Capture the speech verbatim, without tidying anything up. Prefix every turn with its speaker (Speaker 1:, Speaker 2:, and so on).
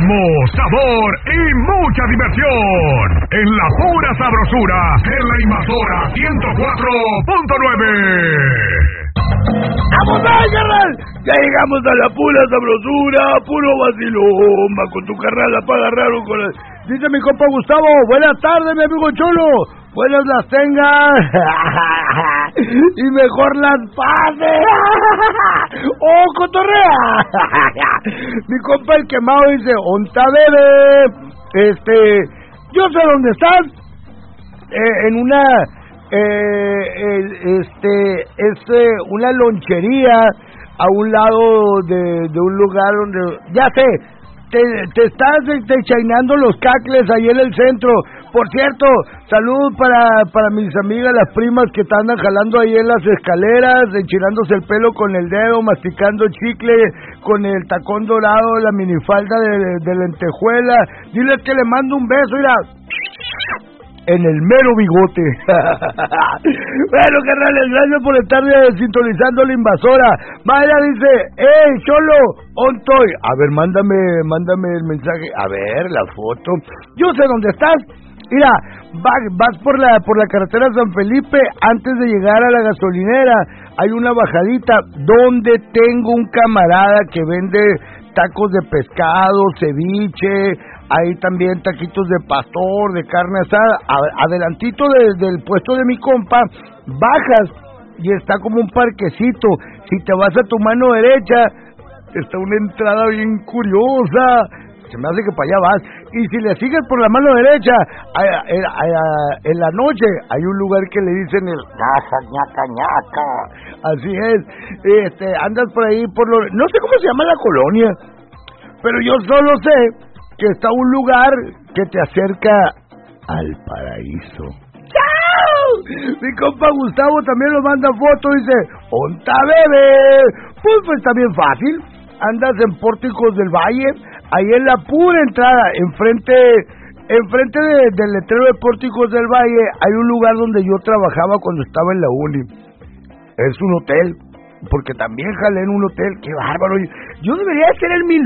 Speaker 1: ritmo, sabor y mucha diversión. En la pura sabrosura, en la invasora ciento cuatro punto nueve.
Speaker 2: ¡Vamos ahí, carnal! Ya llegamos a la pura sabrosura, puro vacilón. Va con tu carnal, la paga raro con la... Dice mi compa Gustavo, buenas tardes, mi amigo Cholo. Buenas las tengas. Y mejor las pases. ¡Oh, cotorrea! Mi compa el quemado dice, onta bebé. Este, yo sé dónde estás. Eh, en una... Eh, eh, este es eh, una lonchería a un lado de, de un lugar donde ya sé te, te estás deschainando los cacles ahí en el centro. Por cierto, salud para para mis amigas las primas que te andan jalando ahí en las escaleras, enchinándose el pelo con el dedo, masticando chicle con el tacón dorado, la minifalda de, de, de lentejuela. Dile que le mando un beso, mira, en el mero bigote. Bueno, carnales, gracias por estar sintonizando la invasora. Maya dice, hey, Cholo, ontoy. A ver, mándame, mándame el mensaje. A ver, la foto. Yo sé dónde estás. Mira, vas, vas por la por la carretera San Felipe, antes de llegar a la gasolinera, hay una bajadita donde tengo un camarada que vende tacos de pescado, ceviche, hay también taquitos de pastor, de carne asada. Adelantito de, del puesto de mi compa, bajas y está como un parquecito. Si te vas a tu mano derecha, está una entrada bien curiosa. Se me hace que para allá vas. Y si le sigues por la mano derecha, a, a, a, en la noche hay un lugar que le dicen el casa ñaca ñaca. Así es. Este, andas por ahí por lo, no sé cómo se llama la colonia, pero yo solo sé que está un lugar que te acerca al paraíso. ¡Chao! Mi compa Gustavo también nos manda fotos, dice, onta bebé. Pues, pues está bien fácil. Andas en Pórticos del Valle, ahí en la pura entrada, enfrente, enfrente de, del letrero de Pórticos del Valle, hay un lugar donde yo trabajaba cuando estaba en la uni. Es un hotel, porque también jalé en un hotel. ¡Qué bárbaro! Yo debería ser el mil